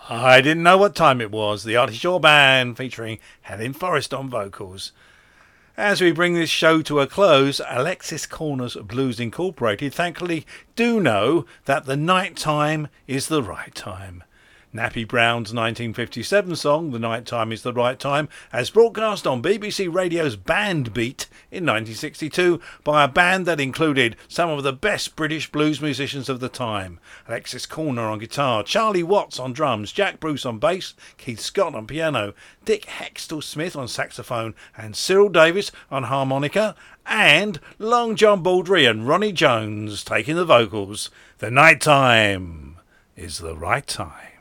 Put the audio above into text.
I didn't know what time it was. The Artie Shaw Band featuring Helen Forrest on vocals. As we bring this show to a close, Alexis Corner's Blues Incorporated thankfully do know that the night time is the right time. Nappy Brown's 1957 song, The Night Time is the Right Time, as broadcast on BBC Radio's Band Beat in 1962 by a band that included some of the best British blues musicians of the time. Alexis Corner on guitar, Charlie Watts on drums, Jack Bruce on bass, Keith Scott on piano, Dick Hextall-Smith on saxophone and Cyril Davis on harmonica, and Long John Baldry and Ronnie Jones taking the vocals. The night time is the right time.